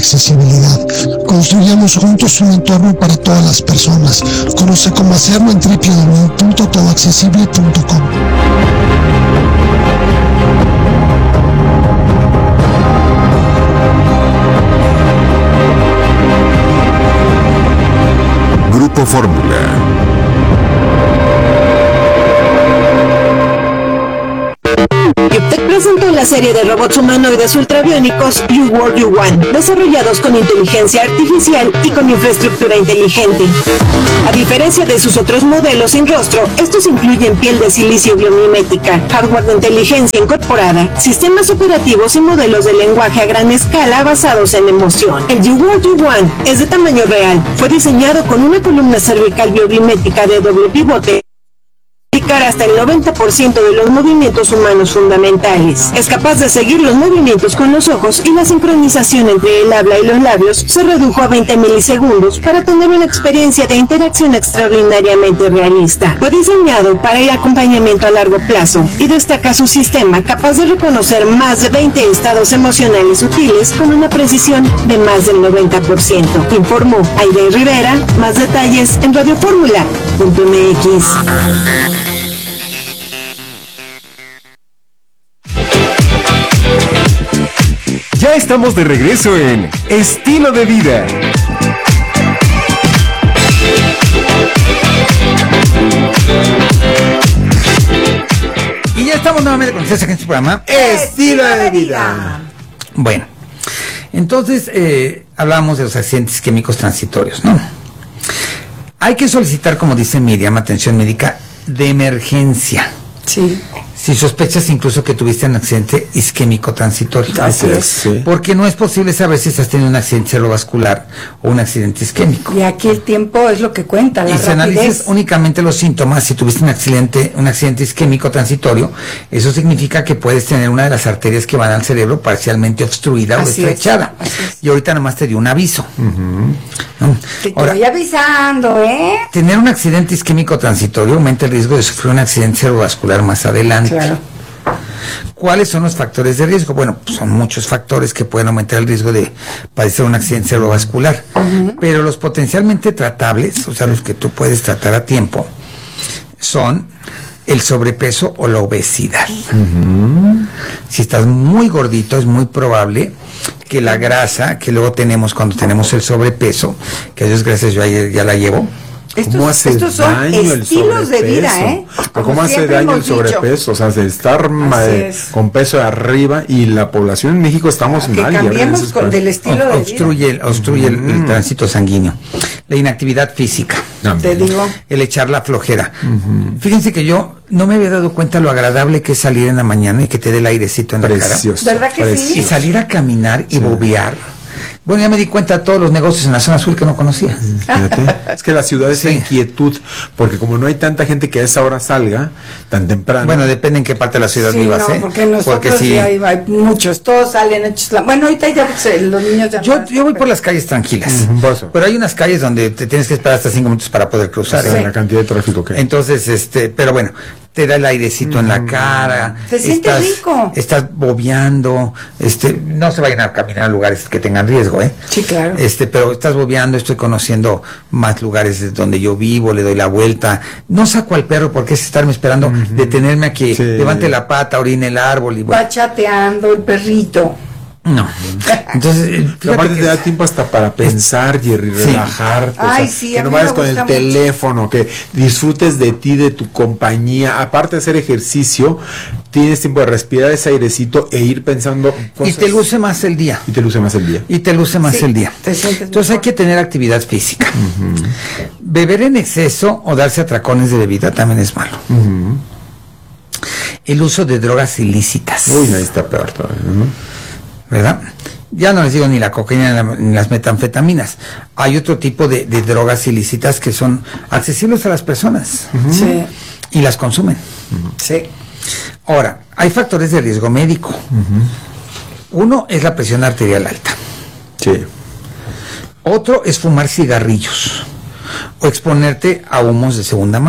accesibilidad. Construyamos juntos un entorno para todas las personas. Conoce cómo hacerlo en www.todoaccesible.com. Grupo Fórmula. Te presentó la serie de robots humanoides ultrabiónicos You World You Want, desarrollados con inteligencia artificial y con infraestructura inteligente. A diferencia de sus otros modelos sin rostro, estos incluyen piel de silicio biomimética, hardware de inteligencia incorporada, sistemas operativos y modelos de lenguaje a gran escala basados en emoción. El You World You Want es de tamaño real, fue diseñado con una columna cervical biomimética de doble pivote hasta el 90% de los movimientos humanos fundamentales. Es capaz de seguir los movimientos con los ojos y la sincronización entre el habla y los labios se redujo a 20 milisegundos para tener una experiencia de interacción extraordinariamente realista. Fue diseñado para el acompañamiento a largo plazo y destaca su sistema capaz de reconocer más de 20 estados emocionales sutiles con una precisión de más del 90%. Informó Aide Rivera. Más detalles en radioformula.mx. Ya estamos de regreso en Estilo de Vida. Y ya estamos nuevamente con ustedes en este programa Estilo de Vida. Bueno, entonces hablábamos de los accidentes químicos transitorios, ¿no? Hay que solicitar, como dice Miriam, atención médica de emergencia. Sí. Si sospechas incluso que tuviste un accidente isquémico transitorio. Así es. Sí. Porque no es posible saber si estás teniendo un accidente cerebrovascular o un accidente isquémico. Y aquí el tiempo es lo que cuenta, la Y si analizas rapidez. únicamente los síntomas, si tuviste un accidente isquémico transitorio, eso significa que puedes tener una de las arterias que van al cerebro parcialmente obstruida o Así estrechada. es, así es. Y ahorita nomás te dio un aviso. ¿No? Te Ahora, estoy avisando, ¿eh? tener un accidente isquémico transitorio aumenta el riesgo de sufrir un accidente cerebrovascular más adelante. Claro. ¿Cuáles son los factores de riesgo? Bueno, pues son muchos factores que pueden aumentar el riesgo de padecer un accidente cerebrovascular, pero los potencialmente tratables, o sea, los que tú puedes tratar a tiempo, son el sobrepeso o la obesidad. Si estás muy gordito, es muy probable que la grasa que luego tenemos cuando tenemos el sobrepeso, que a Dios gracias yo ya la llevo. ¿Cómo hace Estos son daño el estilos de vida, sobrepeso? ¿eh? Pero ¿cómo hace siempre daño el hemos dicho. sobrepeso? O sea, de estar es. con peso de arriba y la población en México estamos Que mal. y cambiemos veces con del estilo de vida. Obstruye el tránsito sanguíneo. La inactividad física. Te digo. El echar la flojera. Fíjense que yo no me había dado cuenta lo agradable que es salir en la mañana y que te dé el airecito en la cara. Precioso. ¿Verdad que sí? Y salir a caminar y bobear. Bueno, ya me di cuenta de todos los negocios en la zona sur que no conocía. Fíjate. Es que la ciudad es Sí. inquietud, porque como no hay tanta gente que a esa hora salga tan temprano. Bueno, depende en qué parte de la ciudad Sí, vivas, no, ¿eh? porque nosotros sí. ya hay muchos, todos salen hechos. Bueno, ahorita ya pues, los niños ya. Yo voy por las calles tranquilas, Por eso. pero hay unas calles donde te tienes que esperar hasta 5 minutos para poder cruzar. O sea, ¿eh? la cantidad de tráfico que hay. Entonces, pero bueno, te da el airecito en la cara. Se siente rico. Estás bobeando, no se vayan a caminar a lugares que tengan riesgo, ¿eh? Sí, claro. Pero estás bobeando, estoy conociendo más lugares de donde yo vivo, le doy la vuelta. No saco al perro porque es estarme esperando, detenerme a que Sí. levante la pata, orine el árbol y bueno. Va chateando el perrito. No. Entonces, Pero fíjate aparte que te da tiempo hasta para pensar, Jerry, Sí. relajarte. Ay, sí, que a no mí me vayas con el gusta mucho. teléfono, que disfrutes de ti, de tu compañía. Aparte de hacer ejercicio, tienes tiempo de respirar ese airecito e ir pensando y cosas. te luce más el día. Y te luce más el día. Y te luce más Sí, el día. te sientes Entonces hay mejor. que tener actividad física. Beber en exceso o darse atracones de bebida también es malo. El uso de drogas ilícitas. Uy, ahí está peor todavía, ¿no? ¿Verdad? Ya no les digo ni la cocaína ni las metanfetaminas. Hay otro tipo de drogas ilícitas que son accesibles a las personas Sí, y las consumen. sí. Ahora, hay factores de riesgo médico. Uno es la presión arterial alta. Sí. Otro es fumar cigarrillos o exponerte a humos de segunda mano.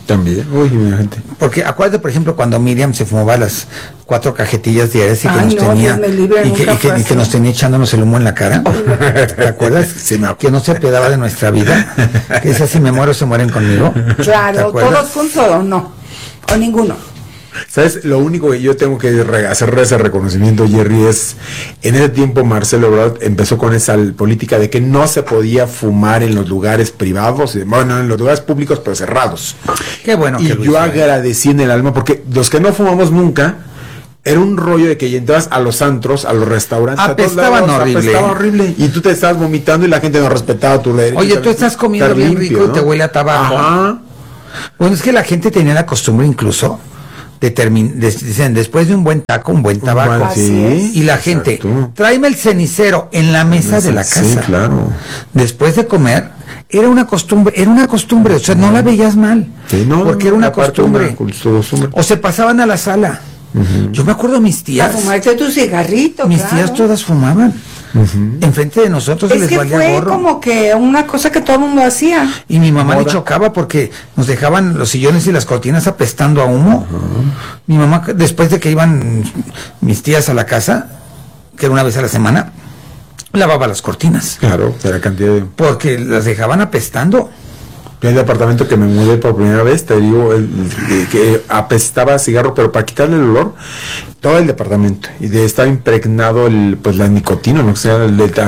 También, uy, mi gente. Porque acuérdate, por ejemplo, cuando Miriam se fumaba las 4 cajetillas diarias y que Ay, nos no, tenía Dios me libre, y que, nunca y que- fue y que así. nos tenía echándonos el humo en la cara. ¿Te acuerdas? Sí, me acuerdo. Que no se apiadaba de nuestra vida. Que es así, me muero, se mueren conmigo. ¿Te Claro, acuerdas? todos juntos o no, o ninguno. ¿Sabes? Lo único que yo tengo que hacer ese reconocimiento, Jerry, es en ese tiempo Marcelo Ebrard empezó con esa política de que no se podía fumar en los lugares privados, bueno, en los lugares públicos, pero cerrados. Qué bueno Y que lo yo hizo, agradecí en el alma, porque los que no fumamos nunca, era un rollo de que ya entrabas a los antros, a los restaurantes, a todos Apestaban lados, horrible. apestaba horrible. Y tú te estabas vomitando y la gente no respetaba tu derecho. Oye, tú estás comiendo Estar bien limpio, rico y ¿no? te huele a tabaco. Ajá. Bueno, es que la gente tenía la costumbre incluso de dicen, después de un buen taco, un buen tabaco. Bueno, Así sí, es. Y la gente, exacto. tráeme el cenicero en la mesa de la casa. Sí, claro. Después de comer, era una costumbre, o sea, no la veías mal. Sí, no, porque era una aparte costumbre. costumbre. O se pasaban a la sala. Yo me acuerdo de mis A tías. fumarte tu cigarrito, Mis claro. tías todas fumaban. Enfrente de nosotros se Es les que valía fue gorro. como que una cosa que todo el mundo hacía. Y mi mamá le Moda. chocaba porque nos dejaban los sillones y las cortinas apestando a humo. Mi mamá, después de que iban mis tías a la casa, que era una vez a la semana, lavaba las cortinas. Claro, de la cantidad de... Porque las dejaban apestando. Yo en el departamento que me mudé por primera vez, te digo, que apestaba a cigarro, pero para quitarle el olor, todo el departamento. Y estaba impregnado pues la nicotina, no sé,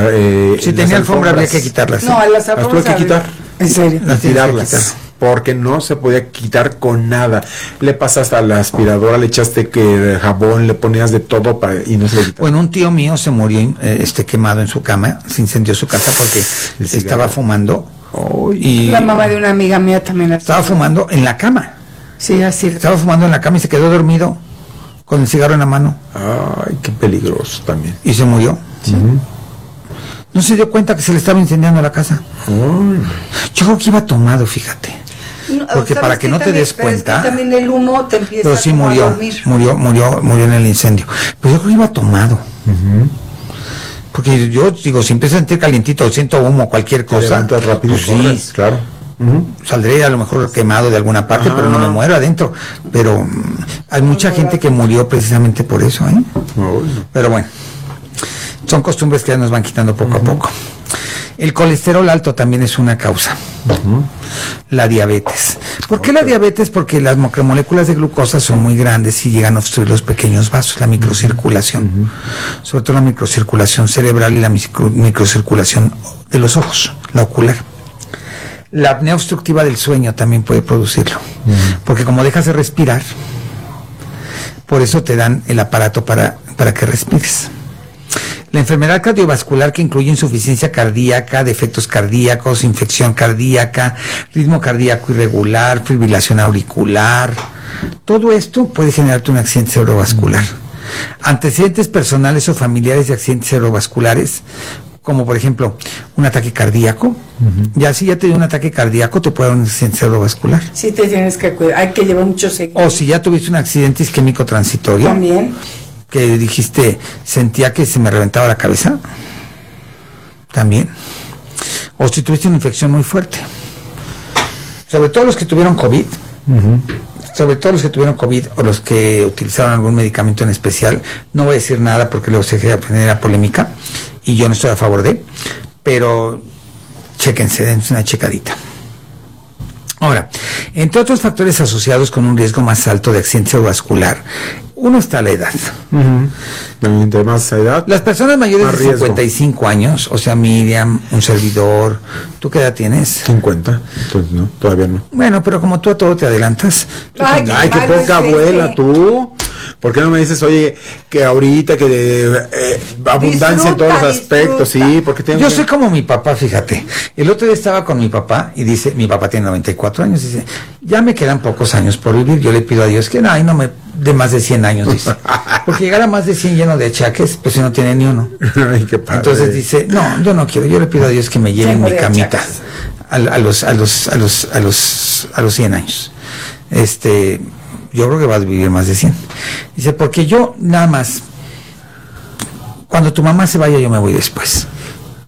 Si tenía alfombra había que quitarlas. No, a las Las tuve alfombras que había- quitar. En serio. Las Y tienes que tirarlas. quitar. Porque no se podía quitar con nada. Le pasaste a la aspiradora, le echaste jabón, le ponías de todo y no se le quitaba. Bueno, un tío mío se murió quemado en su cama, se incendió su casa porque El cigarro. estaba fumando. Ay, Y La mamá de una amiga mía también estaba fumando en la cama. Sí, así. Estaba fumando en la cama y se quedó dormido con el cigarro en la mano ay, qué peligroso también. y se murió. No se dio cuenta que se le estaba incendiando la casa. Ay. Yo creo que iba tomado, fíjate. Porque ¿sabes para que qué no te también? des Pero es que cuenta, también el humo te empieza pero sí como a murió, dormir. murió en el incendio. Pero yo creo que iba tomado. Porque yo digo, si empiezo a sentir calientito, siento humo, cualquier Te cosa, levantas rápido, pues corres, sí, claro. saldré a lo mejor quemado de alguna parte, pero no me muero adentro. Pero hay mucha gente que murió precisamente por eso, ¿eh? Ay, Pero bueno, son costumbres que ya nos van quitando poco a poco. El colesterol alto también es una causa. La diabetes. ¿Por qué la diabetes? Porque las macromoléculas de glucosa son muy grandes y llegan a obstruir los pequeños vasos, la microcirculación. Sobre todo la microcirculación cerebral y la microcirculación de los ojos, la ocular. La apnea obstructiva del sueño también puede producirlo. Porque como dejas de respirar, por eso te dan el aparato para que respires. La enfermedad cardiovascular, que incluye insuficiencia cardíaca, defectos cardíacos, infección cardíaca, ritmo cardíaco irregular, fibrilación auricular, todo esto puede generarte un accidente cerebrovascular. Antecedentes personales o familiares de accidentes cerebrovasculares, como por ejemplo un ataque cardíaco, ya si ya te dio un ataque cardíaco te puede dar un accidente cerebrovascular. Sí te tienes que cuidar, hay que llevar mucho seguimiento. O si ya tuviste un accidente isquémico transitorio, También. que dijiste, sentía que se me reventaba la cabeza, también. O si tuviste una infección muy fuerte. Sobre todo los que tuvieron COVID, sobre todo los que tuvieron COVID o los que utilizaron algún medicamento en especial, no voy a decir nada porque luego se genera polémica y yo no estoy a favor de, pero chéquense, dense una checadita. Ahora, entre otros factores asociados con un riesgo más alto de accidente cerebrovascular, uno está la edad. Entre más edad, Las personas mayores más de riesgo. 55 años, o sea, Miriam, un servidor, ¿tú qué edad tienes? 50. Entonces, no, todavía no. Bueno, pero como tú a todo te adelantas. Ay, Ay, qué malo es poca abuela ese. tú. ¿Por qué no me dices, oye, que ahorita que abundancia en todos los aspectos? Disfruta. Sí, porque tengo Yo que- soy como mi papá, fíjate. El otro día estaba con mi papá y dice, mi papá tiene 94 años, dice, ya me quedan pocos años por vivir. Yo le pido a Dios que no me dé más de 100 años, dice. Porque llegar a más de 100 lleno de achaques, pues si no tiene ni uno. Ay, qué padre. Entonces dice, no, yo no quiero, yo le pido a Dios que me lleve en Lleno mi de camita achaques. a los 100 años. Yo creo que vas a vivir más de 100. Dice, porque yo nada más, cuando tu mamá se vaya, yo me voy después.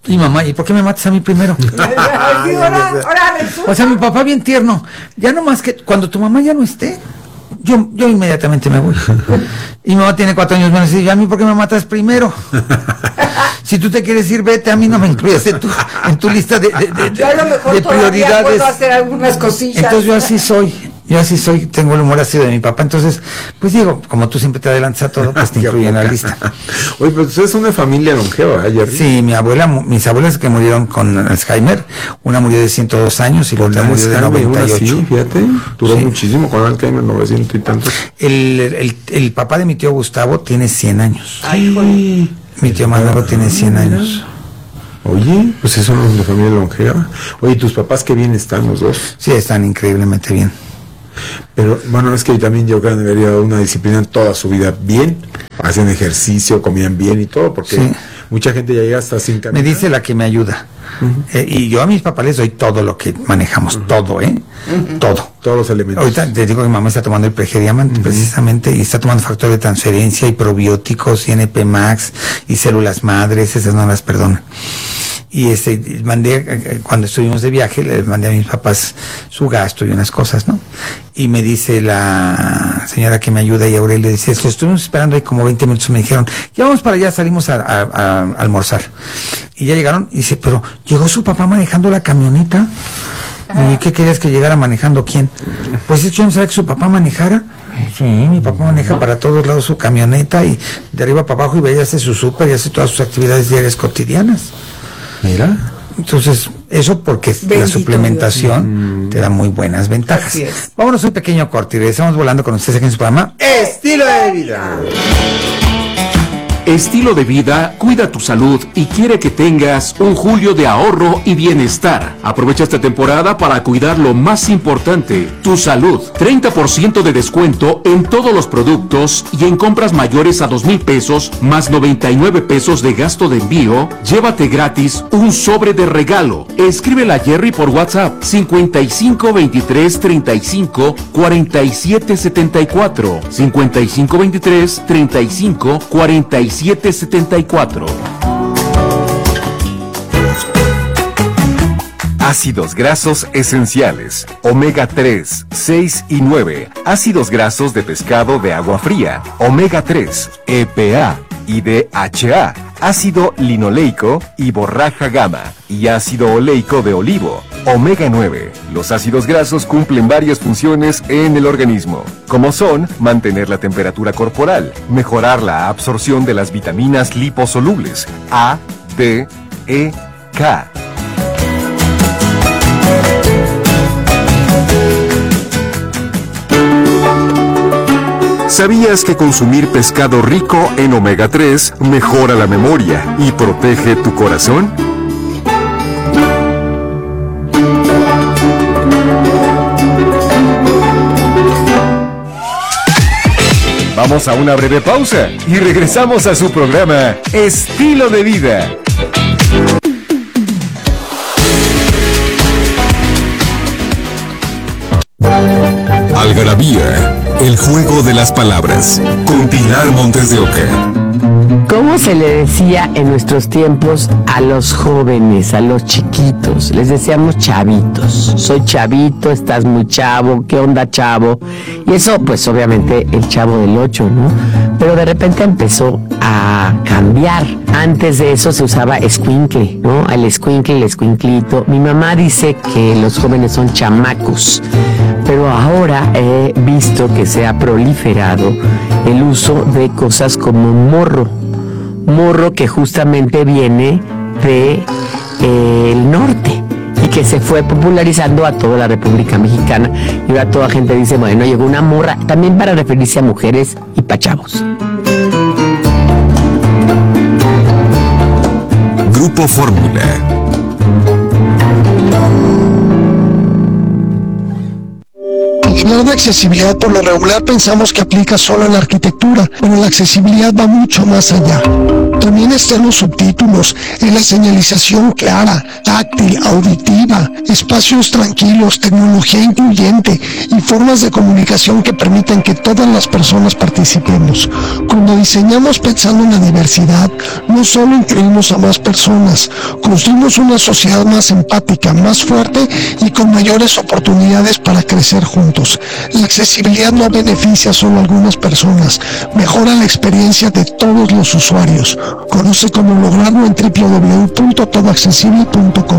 Y mamá, ¿y por qué me matas a mí primero? ahora resulta. O sea, mi papá bien tierno. Ya nomás que cuando tu mamá ya no esté, yo inmediatamente me voy. Y mi mamá tiene 4 años menos y dice, ¿a mí por qué me matas primero? Si tú te quieres ir, vete, a mí no me incluyas en tu lista de Yo a lo mejor de todavía prioridades. puedo hacer algunas cosillas. Entonces yo así soy, tengo el humor así de mi papá. Entonces, pues digo, como tú siempre te adelantas a todo, pues te incluyo en la lista. Oye, pero ustedes son una familia longeva, ¿eh, Jerry? Sí, mis abuelas que murieron con Alzheimer, una murió de 102 años y la otra murió de Alzheimer, 98. sí, fíjate, duró Sí. muchísimo con Alzheimer, 900 y tantos. El papá de mi tío Gustavo tiene 100 años. Ay, joder. Mi tío Manolo tiene 100 años. Oye, pues eso no es una familia longeva. Oye, ¿tus papás qué bien están los dos? Sí, están increíblemente bien. Pero bueno, es que también yo creo que debería haber una disciplina toda su vida bien, hacen ejercicio, comían bien y todo, porque Sí. mucha gente ya llega hasta sin Me caminar. dice la que me ayuda. Y yo a mis papás les doy todo lo que manejamos, todo, todo. Todos los elementos. Ahorita te digo que mi mamá está tomando el Pregediamant precisamente y está tomando factor de transferencia y probióticos y NP Max y células madres, esas no las perdonan. Y mandé, cuando estuvimos de viaje, les mandé a mis papás su gasto y unas cosas, ¿no? Y me dice la señora que me ayuda y Aurelia, dice, lo estuvimos esperando ahí como 20 minutos, me dijeron, ya vamos para allá, salimos a almorzar. Y ya llegaron, y dice, pero llegó su papá manejando la camioneta. ¿Y qué querías que llegara manejando quién? Pues yo no sabía que su papá manejara. Sí, mi papá maneja para todos lados su camioneta y de arriba para abajo y ve y hace su súper y hace todas sus actividades diarias cotidianas. Mira. Entonces, eso porque Bendito la suplementación te da muy buenas ventajas. Así es. Vámonos a un pequeño corte y regresamos volando con ustedes aquí en su programa. Estilo de vida. Estilo de Vida cuida tu salud y quiere que tengas un julio de ahorro y bienestar. Aprovecha esta temporada para cuidar lo más importante, tu salud. 30% de descuento en todos los productos y en compras mayores a 2,000 pesos más 99 pesos de gasto de envío. Llévate gratis un sobre de regalo. Escríbele a Jerry por WhatsApp 55 23 35 47 74 55 23 35 47 74. Ácidos grasos esenciales, omega 3, 6 y 9, ácidos grasos de pescado de agua fría, omega 3, EPA y DHA, ácido linoleico y borraja gamma y ácido oleico de olivo, omega 9. Los ácidos grasos cumplen varias funciones en el organismo, como son mantener la temperatura corporal, mejorar la absorción de las vitaminas liposolubles A, D, E, K. ¿Sabías que consumir pescado rico en omega 3 mejora la memoria y protege tu corazón? Vamos a una breve pausa y regresamos a su programa Estilo de Vida. Algarabía, el juego de las palabras, con Pilar Montes de Oca. ¿Cómo se le decía en nuestros tiempos a los jóvenes, a los chiquitos? Les decíamos chavitos. Soy chavito, estás muy chavo, ¿qué onda, chavo? Y eso, pues obviamente el Chavo del 8, ¿no? Pero de repente empezó a cambiar. Antes de eso se usaba escuincle, ¿no? El escuincle, el escuinclito. Mi mamá dice que los jóvenes son chamacos, pero ahora he visto que se ha proliferado el uso de cosas como morro, que justamente viene de el norte y que se fue popularizando a toda la República Mexicana y ahora toda gente dice, bueno, llegó una morra, también para referirse a mujeres y pa' chavos. Grupo Fórmula. Hablar de accesibilidad por lo regular pensamos que aplica solo en la arquitectura, pero la accesibilidad va mucho más allá. También están los subtítulos, en la señalización clara, táctil, auditiva, espacios tranquilos, tecnología incluyente y formas de comunicación que permiten que todas las personas participemos. Cuando diseñamos pensando en la diversidad, no solo incluimos a más personas, construimos una sociedad más empática, más fuerte y con mayores oportunidades para crecer juntos. La accesibilidad no beneficia solo a algunas personas, mejora la experiencia de todos los usuarios. Conoce cómo lograrlo en www.todoaccesible.com.